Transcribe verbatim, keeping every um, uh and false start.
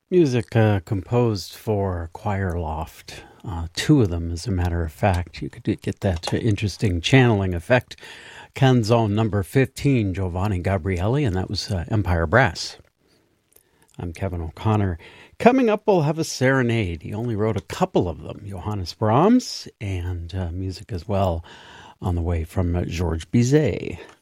Music uh, composed for choir loft. Uh, two of them, as a matter of fact. You could get that uh, interesting channeling effect. Canzone number fifteen, Giovanni Gabrieli, and that was uh, Empire Brass. I'm Kevin O'Connor. Coming up, we'll have a serenade. He only wrote a couple of them, Johannes Brahms, and uh, music as well on the way from uh, Georges Bizet.